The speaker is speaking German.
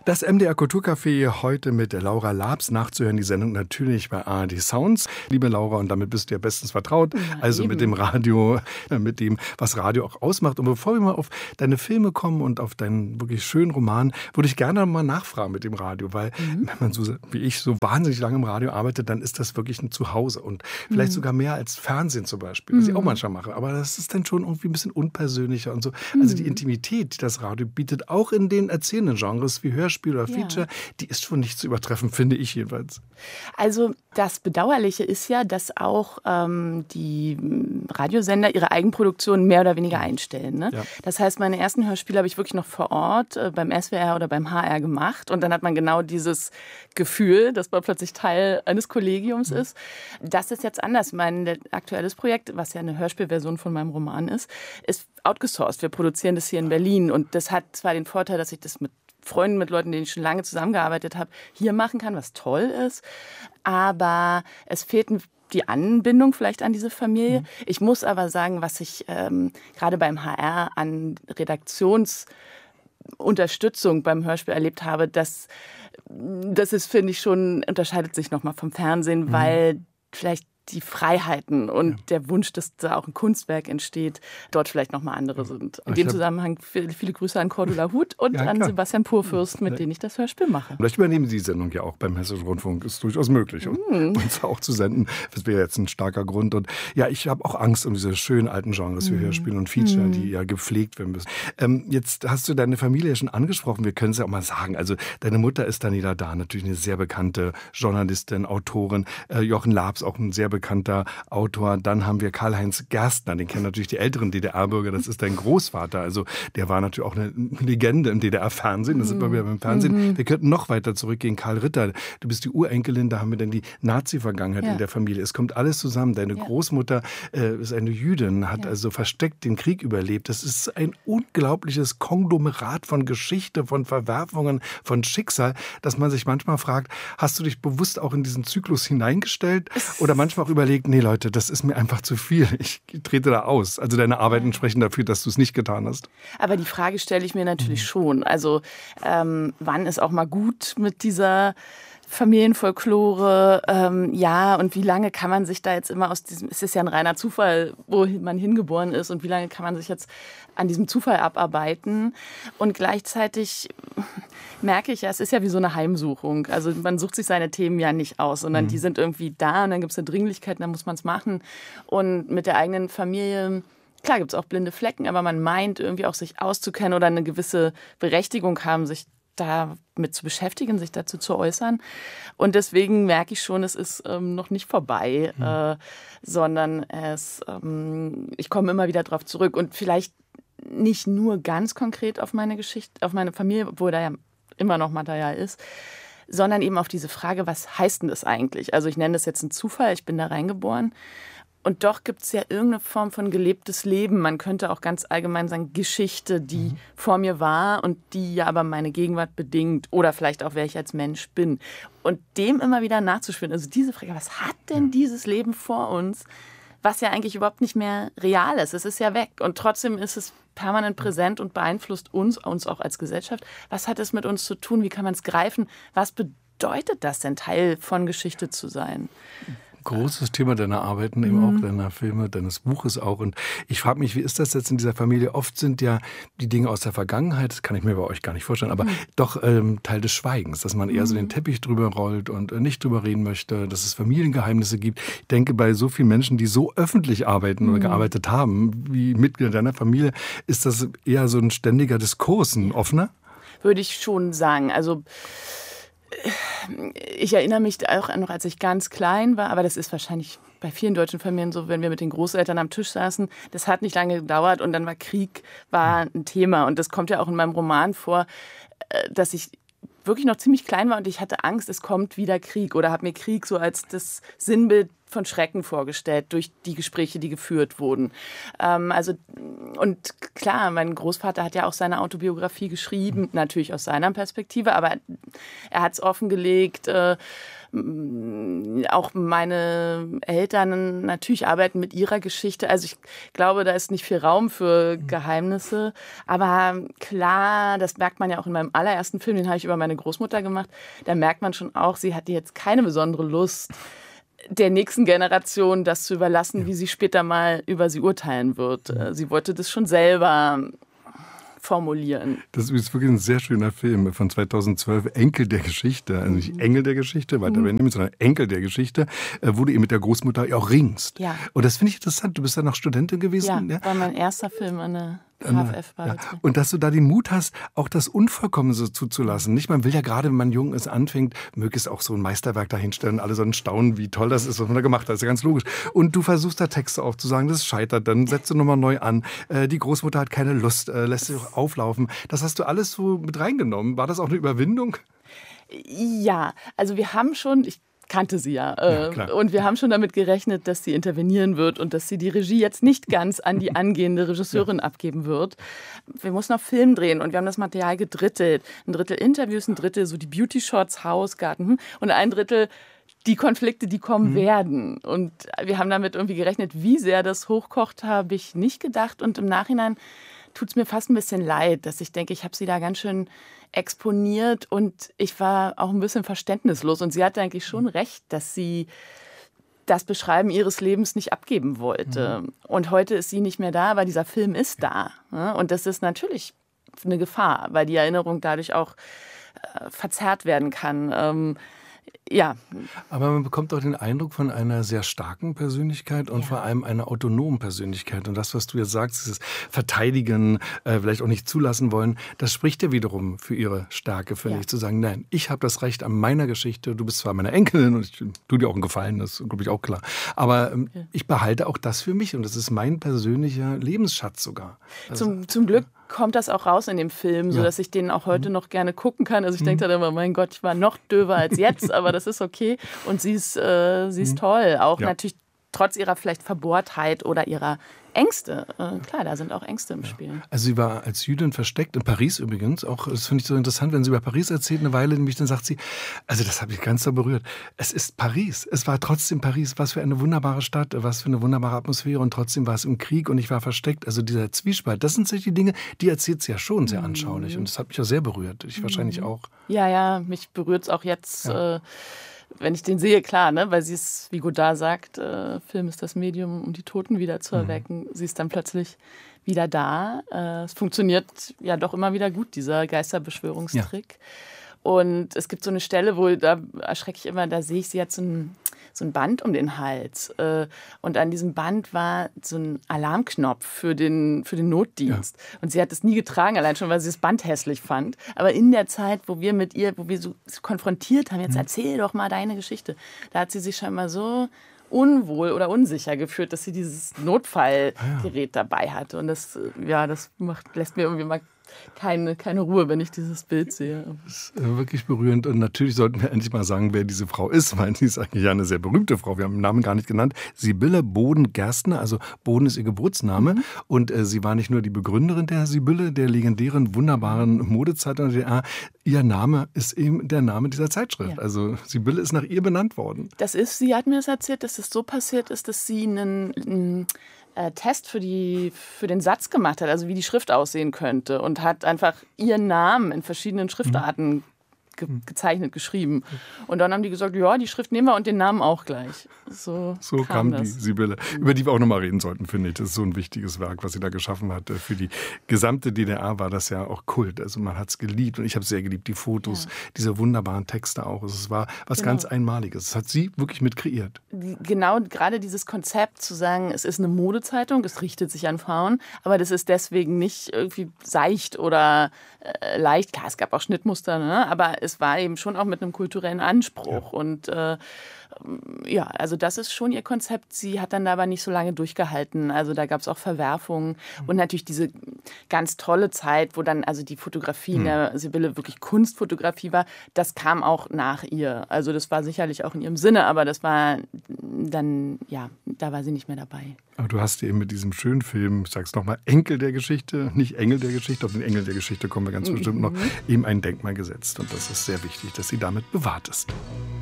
Das MDR Kulturcafé heute mit Laura Laabs. Nachzuhören die Sendung natürlich bei ARD Sounds. Liebe Laura, und damit bist du ja bestens vertraut. Ja, also eben. Mit dem Radio, mit dem, was Radio auch ausmacht. Und bevor wir mal auf deine Filme kommen und auf deinen wirklich schönen Roman, würde ich gerne mal nachfragen mit dem Radio. Weil wenn man so wie ich so wahnsinnig lange im Radio arbeitet, dann ist das wirklich ein Zuhause. Und vielleicht sogar mehr als Fernsehen zum Beispiel, was ich auch manchmal mache. Aber das ist dann schon irgendwie ein bisschen unpersönlicher und so. Also die Intimität, die das Radio bietet, auch in den erzählenden Genres wie Hörspiel oder Feature, die ist schon nicht zu übertreffen, finde ich jedenfalls. Also das Bedauerliche ist ja, dass auch die Radiosender ihre Eigenproduktion mehr oder weniger einstellen. Ne? Ja. Das heißt, meine ersten Hörspiele habe ich wirklich noch vor Ort beim SWR oder beim HR gemacht. Und dann hat man genau dieses Gefühl, dass man plötzlich Teil eines Kollegiums ist. Das ist jetzt anders. Mein aktuelles Projekt, was ja eine Hörspielversion von meinem Roman ist outgesourced. Wir produzieren das hier in Berlin. Und das hat zwar den Vorteil, dass ich das mit Freunden, mit Leuten, denen ich schon lange zusammengearbeitet habe, hier machen kann, was toll ist. Aber es fehlt die Anbindung vielleicht an diese Familie. Ich muss aber sagen, was ich gerade beim HR an Redaktionsunterstützung beim Hörspiel erlebt habe, das ist, finde ich, schon, unterscheidet sich nochmal vom Fernsehen, weil vielleicht die Freiheiten und der Wunsch, dass da auch ein Kunstwerk entsteht, dort vielleicht nochmal andere sind. In dem Zusammenhang viele Grüße an Cordula Huth und an Sebastian Purfürst, mit denen ich das Hörspiel mache. Vielleicht übernehmen Sie die Sendung ja auch beim Hessischen Rundfunk. Ist durchaus möglich, uns auch zu senden. Das wäre jetzt ein starker Grund. Und ja, ich habe auch Angst um diese schönen alten Genres wie Hörspiel und Feature, die ja gepflegt werden müssen. Jetzt hast du deine Familie schon angesprochen. Wir können es ja auch mal sagen. Also deine Mutter ist Daniela Dahn, natürlich eine sehr bekannte Journalistin, Autorin. Jochen Laabs, auch ein sehr bekannter Autor. Dann haben wir Karl-Heinz Gerstner, den kennen natürlich die älteren DDR-Bürger, das ist dein Großvater. Also der war natürlich auch eine Legende im DDR-Fernsehen, da sind wir wieder beim Fernsehen. Wir könnten noch weiter zurückgehen. Karl Ritter, du bist die Urenkelin, da haben wir dann die Nazi-Vergangenheit in der Familie. Es kommt alles zusammen. Deine Großmutter ist eine Jüdin, hat also versteckt den Krieg überlebt. Das ist ein unglaubliches Konglomerat von Geschichte, von Verwerfungen, von Schicksal, dass man sich manchmal fragt, hast du dich bewusst auch in diesen Zyklus hineingestellt oder manchmal auch überlegt, nee Leute, das ist mir einfach zu viel, ich trete da aus. Also deine Arbeiten sprechen dafür, dass du es nicht getan hast. Aber die Frage stelle ich mir natürlich schon. Also wann ist auch mal gut mit dieser Familienfolklore, und wie lange kann man sich da jetzt immer aus diesem, es ist ja ein reiner Zufall, wo man hingeboren ist, und wie lange kann man sich jetzt an diesem Zufall abarbeiten? Und gleichzeitig merke ich ja, es ist ja wie so eine Heimsuchung. Also man sucht sich seine Themen ja nicht aus, sondern die sind irgendwie da und dann gibt es eine Dringlichkeit und dann muss man es machen. Und mit der eigenen Familie, klar gibt es auch blinde Flecken, aber man meint irgendwie auch sich auszukennen oder eine gewisse Berechtigung haben, sich damit zu beschäftigen, sich dazu zu äußern. Und deswegen merke ich schon, es ist noch nicht vorbei, sondern ich komme immer wieder drauf zurück. Und vielleicht nicht nur ganz konkret auf meine Geschichte, auf meine Familie, obwohl da ja immer noch Material ist, sondern eben auf diese Frage, was heißt denn das eigentlich? Also ich nenne das jetzt einen Zufall, ich bin da reingeboren. Und doch gibt es ja irgendeine Form von gelebtes Leben. Man könnte auch ganz allgemein sagen, Geschichte, die vor mir war und die ja aber meine Gegenwart bedingt oder vielleicht auch, wer ich als Mensch bin. Und dem immer wieder nachzuspüren. Also diese Frage, was hat denn dieses Leben vor uns, was ja eigentlich überhaupt nicht mehr real ist? Es ist ja weg und trotzdem ist es permanent präsent und beeinflusst uns auch als Gesellschaft. Was hat es mit uns zu tun? Wie kann man es greifen? Was bedeutet das denn, Teil von Geschichte zu sein? Großes Thema deiner Arbeiten, eben auch deiner Filme, deines Buches auch. Und ich frage mich, wie ist das jetzt in dieser Familie? Oft sind ja die Dinge aus der Vergangenheit, das kann ich mir bei euch gar nicht vorstellen, aber doch Teil des Schweigens, dass man eher so den Teppich drüber rollt und nicht drüber reden möchte, dass es Familiengeheimnisse gibt. Ich denke, bei so vielen Menschen, die so öffentlich arbeiten oder gearbeitet haben, wie Mitglieder deiner Familie, ist das eher so ein ständiger Diskurs, ein offener? Würde ich schon sagen. Also ich erinnere mich auch noch, als ich ganz klein war, aber das ist wahrscheinlich bei vielen deutschen Familien so, wenn wir mit den Großeltern am Tisch saßen, das hat nicht lange gedauert und dann war Krieg ein Thema. Und das kommt ja auch in meinem Roman vor, dass ich wirklich noch ziemlich klein war und ich hatte Angst, es kommt wieder Krieg oder habe mir Krieg so als das Sinnbild von Schrecken vorgestellt durch die Gespräche, die geführt wurden. Und klar, mein Großvater hat ja auch seine Autobiografie geschrieben, natürlich aus seiner Perspektive, aber er hat es offengelegt. Auch meine Eltern natürlich arbeiten mit ihrer Geschichte. Also ich glaube, da ist nicht viel Raum für Geheimnisse. Aber klar, das merkt man ja auch in meinem allerersten Film, den habe ich über meine Großmutter gemacht. Da merkt man schon auch, sie hatte jetzt keine besondere Lust, der nächsten Generation das zu überlassen, wie sie später mal über sie urteilen wird. Sie wollte das schon selber formulieren. Das ist wirklich ein sehr schöner Film von 2012, Enkel der Geschichte. Also nicht Engel der Geschichte, weiter Benjamin, sondern Enkel der Geschichte, wo du eben mit der Großmutter auch ringst. Ja. Und das finde ich interessant. Du bist ja noch Studentin gewesen. Ja, war mein erster Film an der HFF. Ja. Und dass du da den Mut hast, auch das Unvollkommene so zuzulassen. Nicht, man will ja gerade, wenn man jung ist, anfängt, möglichst auch so ein Meisterwerk dahinstellen, alle sollen staunen, wie toll das ist, was man da gemacht hat. Das ist ja ganz logisch. Und du versuchst da Texte aufzusagen, das scheitert, dann setzt du nochmal neu an. Die Großmutter hat keine Lust, lässt sich auch auflaufen. Das hast du alles so mit reingenommen. War das auch eine Überwindung? Ja, also wir haben schon, ich kannte sie ja. Und wir haben schon damit gerechnet, dass sie intervenieren wird und dass sie die Regie jetzt nicht ganz an die angehende Regisseurin abgeben wird. Wir mussten auf Film drehen und wir haben das Material gedrittelt. Ein Drittel Interviews, ein Drittel so die Beauty-Shots, Haus, Garten und ein Drittel die Konflikte, die kommen werden. Und wir haben damit irgendwie gerechnet, wie sehr das hochkocht, habe ich nicht gedacht. Und im Nachhinein tut es mir fast ein bisschen leid, dass ich denke, ich habe sie da ganz schön exponiert und ich war auch ein bisschen verständnislos. Und sie hatte eigentlich schon recht, dass sie das Beschreiben ihres Lebens nicht abgeben wollte. Und heute ist sie nicht mehr da, aber dieser Film ist da. Und das ist natürlich eine Gefahr, weil die Erinnerung dadurch auch verzerrt werden kann. Ja. Aber man bekommt auch den Eindruck von einer sehr starken Persönlichkeit und vor allem einer autonomen Persönlichkeit. Und das, was du jetzt sagst, dieses Verteidigen, vielleicht auch nicht zulassen wollen, das spricht ja wiederum für ihre Stärke, finde ich, zu sagen, nein, ich habe das Recht an meiner Geschichte, du bist zwar meine Enkelin und ich tue dir auch einen Gefallen, das ist, glaube ich, auch klar. Aber ich behalte auch das für mich und das ist mein persönlicher Lebensschatz sogar. Also, zum Glück kommt das auch raus in dem Film, sodass ich den auch heute noch gerne gucken kann. Also ich denke dann immer, mein Gott, ich war noch döver als jetzt, aber das ist okay. Und sie ist toll, auch natürlich trotz ihrer vielleicht Verbohrtheit oder ihrer Ängste. Klar, da sind auch Ängste im Spiel. Also sie war als Jüdin versteckt, in Paris übrigens. Auch das finde ich so interessant, wenn sie über Paris erzählt, eine Weile, nämlich dann sagt sie, also das hat mich ganz so berührt, es ist Paris. Es war trotzdem Paris. Was für eine wunderbare Stadt, was für eine wunderbare Atmosphäre und trotzdem war es im Krieg und ich war versteckt. Also dieser Zwiespalt, das sind so die Dinge, die erzählt sie ja schon sehr anschaulich und das hat mich auch sehr berührt. Ich wahrscheinlich auch. Ja, mich berührt es auch jetzt, wenn ich den sehe, klar, ne? Weil sie ist, wie Godard sagt, Film ist das Medium, um die Toten wieder zu erwecken. Sie ist dann plötzlich wieder da. Es funktioniert ja doch immer wieder gut, dieser Geisterbeschwörungstrick. Und es gibt so eine Stelle, wo, da erschrecke ich immer, da sehe ich, sie hat so ein Band um den Hals. Und an diesem Band war so ein Alarmknopf für den Notdienst. Ja. Und sie hat es nie getragen, allein schon, weil sie das Band hässlich fand. Aber in der Zeit, wo wir so konfrontiert haben, jetzt erzähl doch mal deine Geschichte, da hat sie sich scheinbar so unwohl oder unsicher gefühlt, dass sie dieses Notfallgerät dabei hatte. Und das lässt mir irgendwie mal keine Ruhe, wenn ich dieses Bild sehe. Das ist wirklich berührend. Und natürlich sollten wir endlich mal sagen, wer diese Frau ist, weil sie ist eigentlich ja eine sehr berühmte Frau. Wir haben den Namen gar nicht genannt. Sibylle Boden-Gerstner, also Boden ist ihr Geburtsname. Und sie war nicht nur die Begründerin der Sibylle, der legendären, wunderbaren Modezeitung der DDR. Ihr Name ist eben der Name dieser Zeitschrift. Ja. Also Sibylle ist nach ihr benannt worden. Sie hat mir das erzählt, dass es so passiert ist, dass sie einen Test für den Satz gemacht hat, also wie die Schrift aussehen könnte und hat einfach ihren Namen in verschiedenen Schriftarten gezeichnet, geschrieben. Und dann haben die gesagt, ja, die Schrift nehmen wir und den Namen auch gleich. So kam die Sibylle, über die wir auch nochmal reden sollten, finde ich. Das ist so ein wichtiges Werk, was sie da geschaffen hat. Für die gesamte DDR war das ja auch Kult. Also man hat es geliebt und ich habe es sehr geliebt, die Fotos, diese wunderbaren Texte auch. Es war was ganz Einmaliges. Das hat sie wirklich mit kreiert. Genau, gerade dieses Konzept zu sagen, es ist eine Modezeitung, es richtet sich an Frauen, aber das ist deswegen nicht irgendwie seicht oder leicht. Klar, es gab auch Schnittmuster, ne? Aber es war eben schon auch mit einem kulturellen Anspruch. Und also das ist schon ihr Konzept. Sie hat dann aber nicht so lange durchgehalten. Also da gab es auch Verwerfungen und natürlich diese ganz tolle Zeit, wo dann also die Fotografie in der Sibylle wirklich Kunstfotografie war. Das kam auch nach ihr. Also das war sicherlich auch in ihrem Sinne, aber das war dann, ja, da war sie nicht mehr dabei. Aber du hast eben mit diesem schönen Film, ich sag's nochmal, Enkel der Geschichte, nicht Engel der Geschichte, auf den Engel der Geschichte kommen wir ganz bestimmt noch, eben ein Denkmal gesetzt. Und das ist sehr wichtig, dass sie damit bewahrt ist.